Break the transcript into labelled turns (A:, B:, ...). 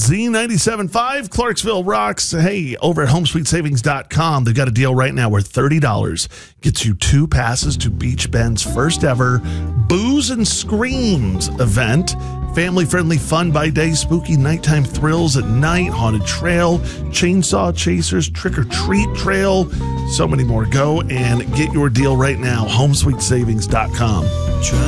A: Z97.5, Clarksville rocks. Hey, over at HomeSweetSavings.com, they've got a deal right now where $30 gets you 2 passes to Beach Bend's first ever Booze and Screams event. Family-friendly fun by day, spooky nighttime thrills at night, haunted trail, chainsaw chasers, trick-or-treat trail, so many more. Go and get your deal right now, HomeSweetSavings.com.